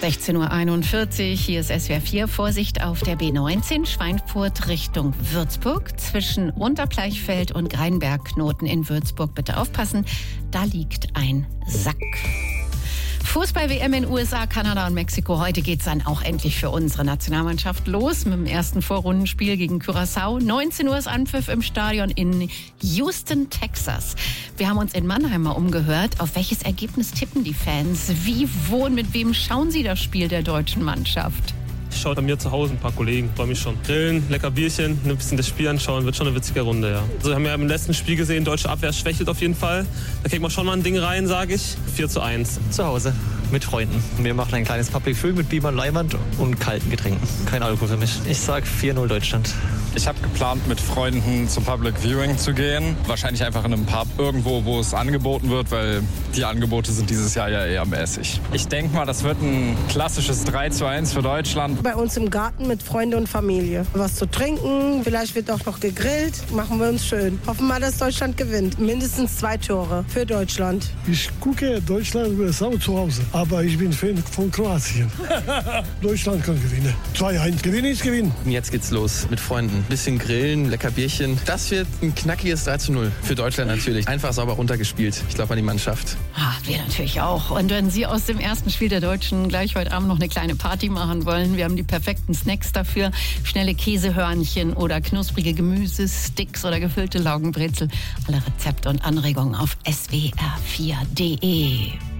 16:41 Uhr, hier ist SWR 4. Vorsicht auf der B19 Schweinfurt Richtung Würzburg. Zwischen Unterbleichfeld und Greinberg-Knoten in Würzburg bitte aufpassen, da liegt ein Sack. Fußball-WM in USA, Kanada und Mexiko. Heute geht's dann auch endlich für unsere Nationalmannschaft los mit dem ersten Vorrundenspiel gegen Curaçao. 19 Uhr ist Anpfiff im Stadion in Houston, Texas. Wir haben uns in Mannheim mal umgehört. Auf welches Ergebnis tippen die Fans? Wie, wo und mit wem schauen sie das Spiel der deutschen Mannschaft? Ich schaue bei mir zu Hause ein paar Kollegen, freue mich schon. Grillen, lecker Bierchen, ein bisschen das Spiel anschauen, wird schon eine witzige Runde, ja. Also wir haben ja im letzten Spiel gesehen, deutsche Abwehr schwächelt auf jeden Fall. Da kriegt man schon mal ein Ding rein, sage ich. 4:1. Zu Hause, mit Freunden. Wir machen ein kleines Public Viewing mit Beamer, Leinwand und kalten Getränken. Kein Alkohol für mich. Ich sag 4:0 Deutschland. Ich habe geplant, mit Freunden zum Public Viewing zu gehen. Wahrscheinlich einfach in einem Pub irgendwo, wo es angeboten wird, weil die Angebote sind dieses Jahr ja eher mäßig. Ich denke mal, das wird ein klassisches 3:1 für Deutschland. Bei uns im Garten mit Freunden und Familie. Was zu trinken, vielleicht wird auch noch gegrillt. Machen wir uns schön. Hoffen mal, dass Deutschland gewinnt. Mindestens 2 Tore für Deutschland. Ich gucke Deutschland USA zu Hause. Aber ich bin Fan von Kroatien. Deutschland kann gewinnen. 2:1. Gewinnen ist gewinnen. Jetzt geht's los mit Freunden. Bisschen grillen, lecker Bierchen. Das wird ein knackiges 3:0. Für Deutschland natürlich. Einfach sauber runtergespielt. Ich glaube an die Mannschaft. Wir natürlich auch. Und wenn Sie aus dem ersten Spiel der Deutschen gleich heute Abend noch eine kleine Party machen wollen, wir haben die perfekten Snacks dafür. Schnelle Käsehörnchen oder knusprige Gemüsesticks oder gefüllte Laugenbrezel. Alle Rezepte und Anregungen auf swr4.de.